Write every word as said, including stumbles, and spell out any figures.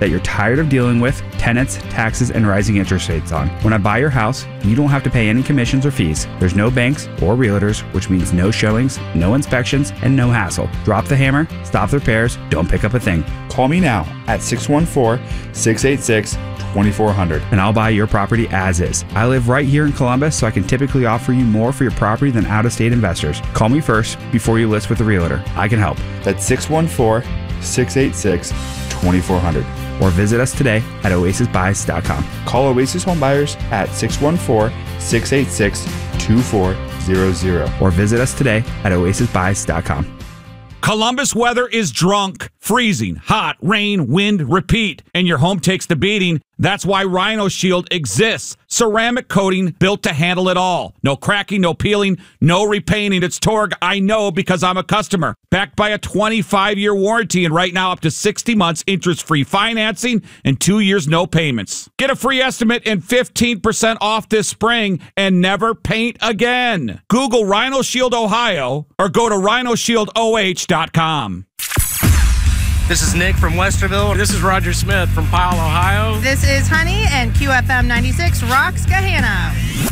that you're tired of dealing with tenants, taxes, and rising interest rates on. When I buy your house, you don't have to pay any commissions or fees. There's no banks or realtors, which means no showings, no inspections, and no hassle. Drop the hammer, stop the repairs, don't pick up a thing. Call me now at six one four, six eight six, two four zero zero and I'll buy your property as is. I live right here in Columbus, so I can typically offer you more for your property than out-of-state investors. Call me first before you list with a realtor. I can help. That's six one four, six eight six, two four zero zero or visit us today at oasis buys dot com. Call Oasis Home Buyers at six one four, six eight six, two four zero zero or visit us today at oasis buys dot com. Columbus weather is drunk, freezing, hot, rain, wind, repeat, and your home takes the beating. That's why Rhino Shield exists. Ceramic coating built to handle it all. No cracking, no peeling, no repainting. It's Torg. I know because I'm a customer. Backed by a twenty-five year warranty and right now up to sixty months interest-free financing and two years no payments. Get a free estimate and fifteen percent off this spring and never paint again. Google Rhino Shield Ohio or go to rhino shield o h dot com. This is Nick from Westerville. This is Roger Smith from Powell, Ohio. This is Honey and Q F M ninety-six rocks Gahanna.